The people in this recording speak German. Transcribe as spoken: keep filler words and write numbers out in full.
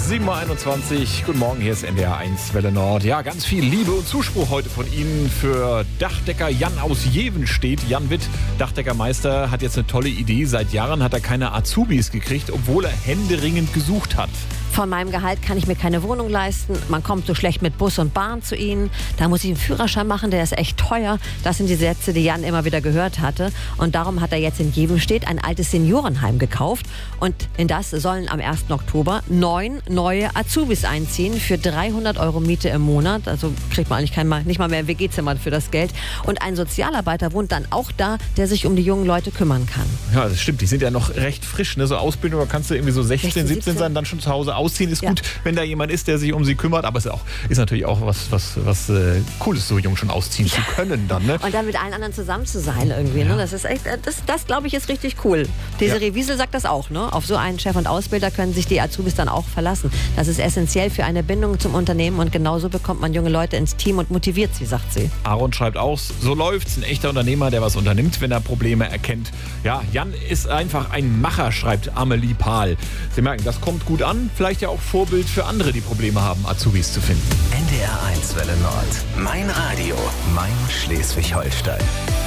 sieben Uhr einundzwanzig. Guten Morgen, hier ist N D R eins Welle Nord. Ja, ganz viel Liebe und Zuspruch heute von Ihnen für Dachdecker Jan aus Jevenstedt. Jan Witt, Dachdeckermeister, hat jetzt eine tolle Idee. Seit Jahren hat er keine Azubis gekriegt, obwohl er händeringend gesucht hat. Von meinem Gehalt kann ich mir keine Wohnung leisten. Man kommt so schlecht mit Bus und Bahn zu ihnen. Da muss ich einen Führerschein machen, der ist echt teuer. Das sind die Sätze, die Jan immer wieder gehört hatte. Und darum hat er jetzt in Jevenstedt ein altes Seniorenheim gekauft. Und in das sollen am ersten Oktober neun neue Azubis einziehen für dreihundert Euro Miete im Monat. Also kriegt man eigentlich kein mal, nicht mal mehr ein W G-Zimmer für das Geld. Und ein Sozialarbeiter wohnt dann auch da, der sich um die jungen Leute kümmern kann. Ja, das stimmt. Die sind ja noch recht frisch. Ne? So Ausbildung, da kannst du irgendwie so sechzehn, siebzehn sein, dann schon zu Hause ausziehen. Ist ja gut, wenn da jemand ist, der sich um sie kümmert. Aber es ist, auch, ist natürlich auch was, was, was äh, Cooles, so jung schon ausziehen ja. zu können dann. Ne? Und dann mit allen anderen zusammen zu sein irgendwie. Ja. Ne? Das ist echt, das, das glaube ich, ist richtig cool. Desiree ja. Wiesel sagt das auch. Ne? Auf so einen Chef und Ausbilder können sich die Azubis dann auch verlassen. Das ist essentiell für eine Bindung zum Unternehmen und genauso bekommt man junge Leute ins Team und motiviert sie, sagt sie. Aaron schreibt auch, so läuft's. Ein echter Unternehmer, der was unternimmt, wenn er Probleme erkennt. Ja, Jan ist einfach ein Macher, schreibt Amelie Pahl. Sie merken, das kommt gut an. Vielleicht ja auch Vorbild für andere, die Probleme haben, Azubis zu finden. N D R eins Welle Nord. Mein Radio. Mein Schleswig-Holstein.